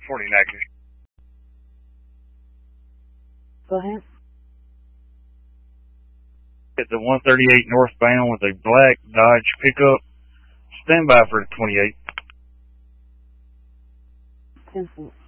14 active. Go ahead. At the 138 northbound with a black Dodge pickup. Stand by for the 28. 10-4.